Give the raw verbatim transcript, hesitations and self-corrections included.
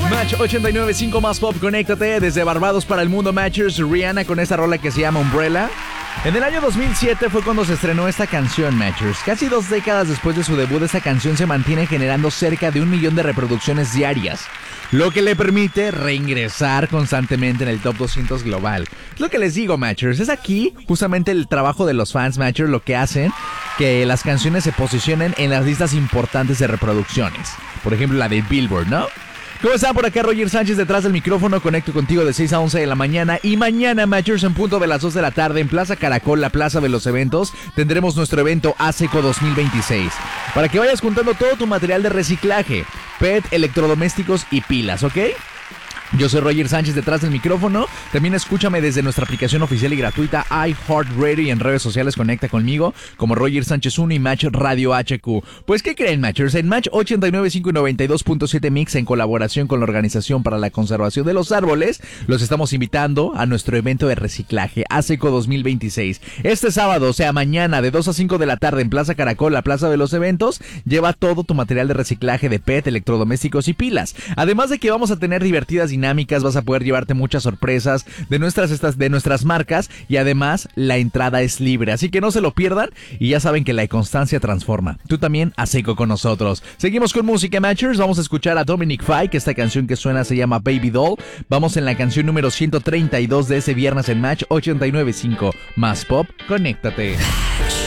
Match ochenta y nueve punto cinco más pop, conéctate desde Barbados para el mundo. Matchers, Rihanna con esta rola que se llama Umbrella. En el año dos mil siete fue cuando se estrenó esta canción, Matchers. Casi dos décadas después de su debut, esta canción se mantiene generando cerca de un millón de reproducciones diarias, lo que le permite reingresar constantemente en el top doscientos global. Es lo que les digo, Matchers. Es aquí justamente el trabajo de los fans, Matchers, lo que hacen que las canciones se posicionen en las listas importantes de reproducciones. Por ejemplo, la de Billboard, ¿no? ¿Cómo están? Por acá Roger Sánchez detrás del micrófono. Conecto contigo de seis a once de la mañana. Y mañana, Matchers, en punto de las dos de la tarde, en Plaza Caracol, la plaza de los eventos, tendremos nuestro evento ASECO dos mil veintiséis. Para que vayas juntando todo tu material de reciclaje, P E T, electrodomésticos y pilas, ¿ok? Yo soy Roger Sánchez detrás del micrófono. También escúchame desde nuestra aplicación oficial y gratuita iHeartRadio, y en redes sociales conecta conmigo como Roger Sánchez uno y Match Radio H Q. Pues, ¿qué creen, Matchers? En Match ochenta y nueve punto cinco y noventa y dos punto siete Mix, en colaboración con la Organización para la Conservación de los Árboles, los estamos invitando a nuestro evento de reciclaje ASECO dos mil veintiséis. Este sábado, o sea mañana, de dos a cinco de la tarde, en Plaza Caracol, la plaza de los eventos. Lleva todo tu material de reciclaje de P E T, electrodomésticos y pilas. Además de que vamos a tener divertidas dinámicas, vas a poder llevarte muchas sorpresas de nuestras estas de nuestras marcas, y además la entrada es libre, así que no se lo pierdan. Y ya saben que la constancia transforma. Tú también a seco con nosotros. Seguimos con música, Matchers. Vamos a escuchar a Dominic Fike, que esta canción que suena se llama Baby Doll. Vamos en la canción número ciento treinta y dos de ese viernes en Match ochenta y nueve punto cinco más pop. Conéctate.